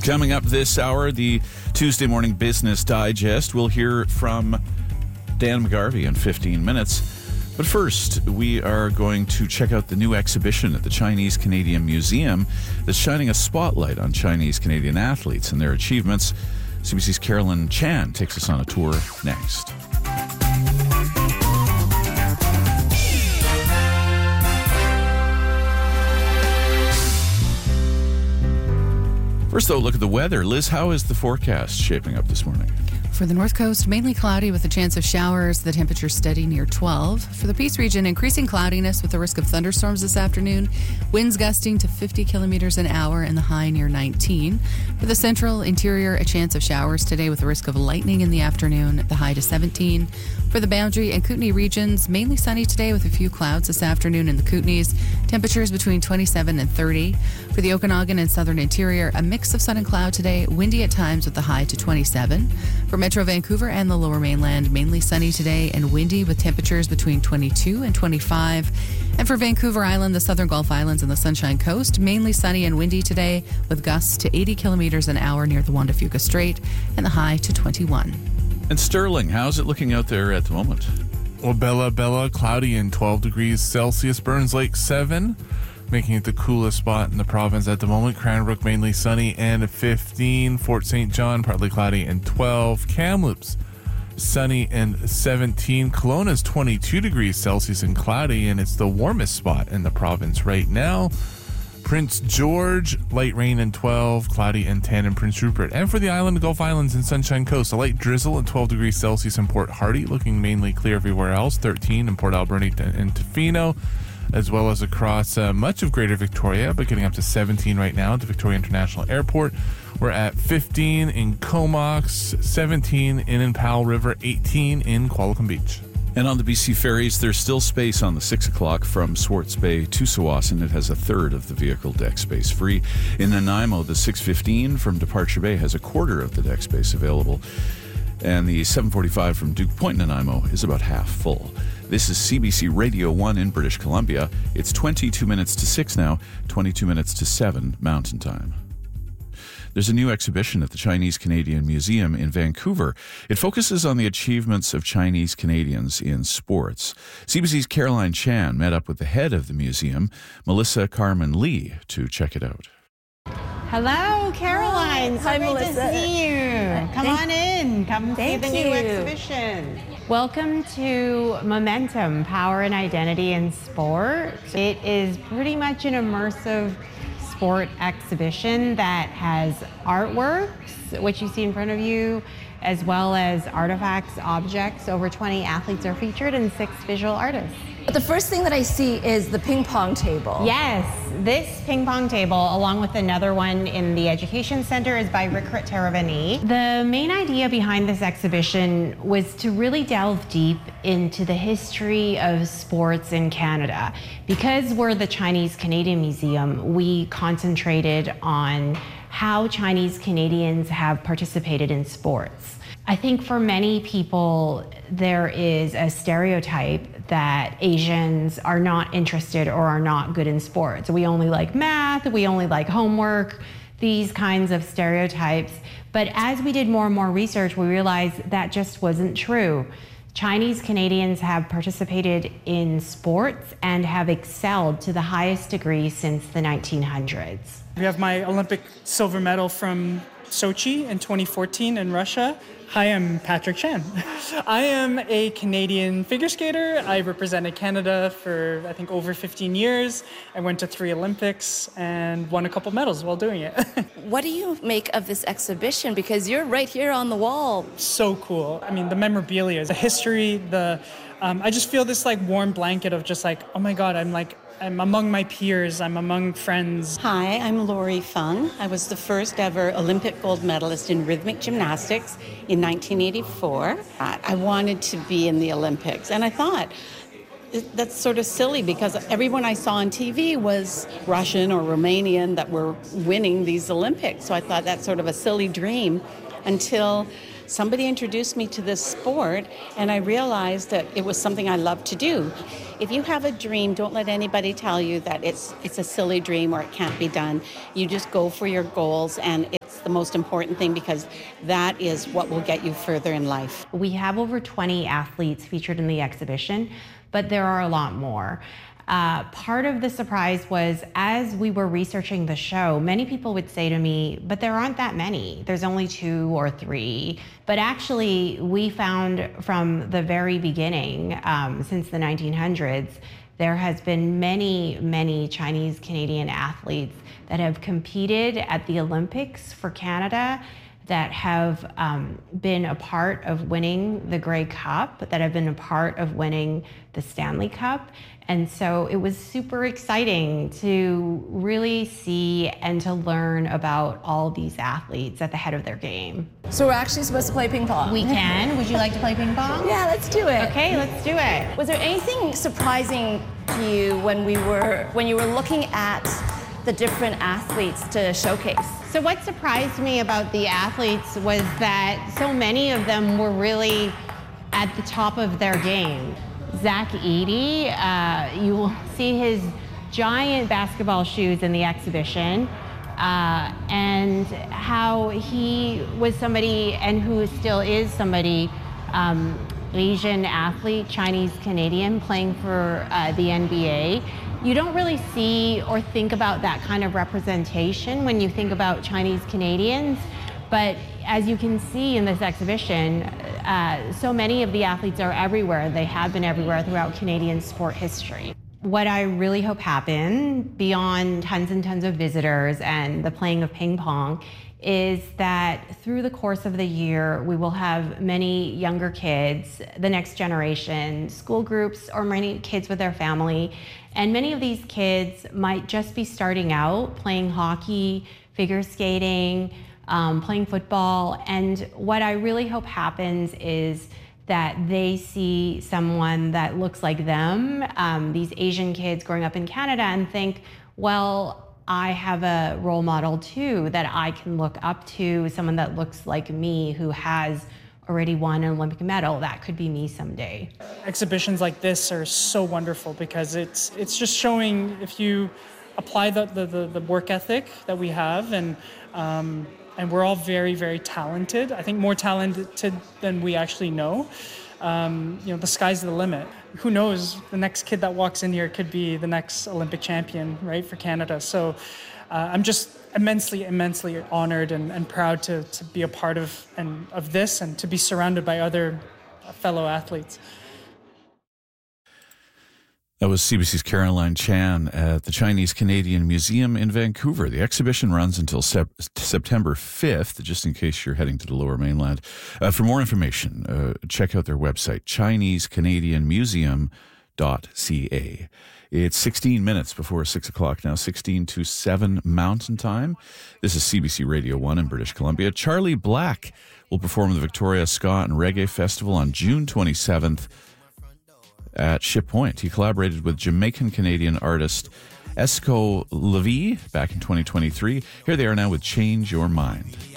Coming up this hour, the Tuesday Morning Business Digest. We'll hear from Dan McGarvey in 15 minutes. But first, we are going to check out the new exhibition at the Chinese-Canadian Museum that's shining a spotlight on Chinese-Canadian athletes and their achievements. CBC's Carolyn Chan takes us on a tour next. First, though, look at the weather. Liz, how is the forecast shaping up this morning? For the North Coast, mainly cloudy with a chance of showers. The temperature steady near 12. For the Peace region, increasing cloudiness with the risk of thunderstorms this afternoon. Winds gusting to 50 kilometers an hour and the high near 19. For the central interior, a chance of showers today with the risk of lightning in the afternoon, the high to 17. For the Boundary and Kootenay regions, mainly sunny today with a few clouds this afternoon in the Kootenays. Temperatures between 27 and 30. For the Okanagan and southern interior, a mix of sun and cloud today, windy at times with the high to 27. For Metro Vancouver and the Lower Mainland, mainly sunny today and windy with temperatures between 22 and 25. And for Vancouver Island, the Southern Gulf Islands and the Sunshine Coast, mainly sunny and windy today with gusts to 80 kilometers an hour near the Juan de Fuca Strait and the high to 21. And Sterling, how's it looking out there at the moment? Well, Bella, cloudy and 12 degrees Celsius. Burns Lake 7, making it the coolest spot in the province at the moment. Cranbrook mainly sunny and 15. Fort St. John partly cloudy and 12. Kamloops sunny and 17. Kelowna's 22 degrees Celsius and cloudy, and it's the warmest spot in the province right now. Prince George, light rain and 12, cloudy and 10 in Prince Rupert. And for the island of Gulf Islands and Sunshine Coast, a light drizzle and 12 degrees Celsius in Port Hardy, looking mainly clear everywhere else. 13 in Port Alberni and Tofino, as well as across much of Greater Victoria, but getting up to 17 right now at the Victoria International Airport. We're at 15 in Comox, 17 in Powell River, 18 in Qualicum Beach. And on the BC ferries, there's still space on the 6 o'clock from Swartz Bay to Tsawwassen. It has a third of the vehicle deck space free. In Nanaimo, the 6:15 from Departure Bay has a quarter of the deck space available. And the 7:45 from Duke Point, Nanaimo is about half full. This is CBC Radio 1 in British Columbia. It's 22 minutes to 6 now, 22 minutes to 7 Mountain Time. There's a new exhibition at the Chinese-Canadian Museum in Vancouver. It focuses on the achievements of Chinese Canadians in sports. CBC's Caroline Chan met up with the head of the museum, Melissa Carmen Lee, to check it out. Hello, Caroline. So Hi, great Melissa. to see you. Come on in. Come see the new exhibition. Welcome to Momentum, Power and Identity in Sport. It is pretty much an immersive sport exhibition that has artworks, which you see in front of you, as well as artifacts, objects. Over 20 athletes are featured and 6 visual artists. But the first thing that I see is the ping pong table. Yes, this ping pong table, along with another one in the Education Center, is by Rikrit Teravani. The main idea behind this exhibition was to really delve deep into the history of sports in Canada. Because we're the Chinese Canadian Museum, we concentrated on how Chinese Canadians have participated in sports. I think for many people, there is a stereotype that Asians are not interested or are not good in sports. We only like math, we only like homework, these kinds of stereotypes. But as we did more and more research, we realized that just wasn't true. Chinese Canadians have participated in sports and have excelled to the highest degree since the 1900s. We have my Olympic silver medal from Sochi in 2014 in Russia. Hi, I'm Patrick Chan. I am a Canadian figure skater. I represented Canada for, I think, over 15 years. I went to 3 Olympics and won a couple medals while doing it. What do you make of this exhibition? Because you're right here on the wall. So cool. I mean, the memorabilia, the history, I just feel this like warm blanket of just like, oh my God, I'm among my peers, I'm among friends. Hi, I'm Lori Fung. I was the first ever Olympic gold medalist in rhythmic gymnastics in 1984. I wanted to be in the Olympics, and I thought, that's sort of silly because everyone I saw on TV was Russian or Romanian that were winning these Olympics. So I thought that's sort of a silly dream until somebody introduced me to this sport, and I realized that it was something I loved to do. If you have a dream, don't let anybody tell you that it's a silly dream or it can't be done. You just go for your goals, and it's the most important thing because that is what will get you further in life. We have over 20 athletes featured in the exhibition, but there are a lot more. Part of the surprise was as we were researching the show, many people would say to me, but there aren't that many. There's only 2 or 3. But actually, we found from the very beginning, since the 1900s, there has been many, many Chinese Canadian athletes that have competed at the Olympics for Canada, that have been a part of winning the Grey Cup, that have been a part of winning the Stanley Cup. And so it was super exciting to really see and to learn about all these athletes at the head of their game. So we're actually supposed to play ping pong. We can. Would you like to play ping pong? Yeah, let's do it. Okay, let's do it. Was there anything surprising to you when you were looking at the different athletes to showcase? So what surprised me about the athletes was that so many of them were really at the top of their game. Zach Edey, you will see his giant basketball shoes in the exhibition, and how he was somebody, and who still is somebody, Asian athlete, Chinese Canadian, playing for the NBA. You don't really see or think about that kind of representation when you think about Chinese Canadians, but as you can see in this exhibition, so many of the athletes are everywhere. They have been everywhere throughout Canadian sport history. What I really hope happen, beyond tons and tons of visitors and the playing of ping pong, is that through the course of the year, we will have many younger kids, the next generation, school groups, or many kids with their family. And many of these kids might just be starting out playing hockey, figure skating, playing football. And what I really hope happens is that they see someone that looks like them, these Asian kids growing up in Canada, and think, well, I have a role model too that I can look up to, someone that looks like me who has already won an Olympic medal. That could be me someday. Exhibitions like this are so wonderful because it's just showing, if you apply the work ethic that we have, and we're all very, very talented. I think more talented than we actually know. The sky's the limit. Who knows, the next kid that walks in here could be the next Olympic champion, right, for Canada. So I'm just immensely honored and proud to be a part of this and to be surrounded by other fellow athletes. That was CBC's Caroline Chan at the Chinese Canadian Museum in Vancouver. The exhibition runs until September 5th, just in case you're heading to the Lower Mainland. For more information, check out their website, ChineseCanadianMuseum.ca. It's 16 minutes before 6 o'clock now, 16 to 7 Mountain Time. This is CBC Radio 1 in British Columbia. Charlie Black will perform the Victoria Ska and Reggae Festival on June 27th. At Ship Point. He collaborated with Jamaican-Canadian artist Esco Levy back in 2023. Here they are now with Change Your Mind.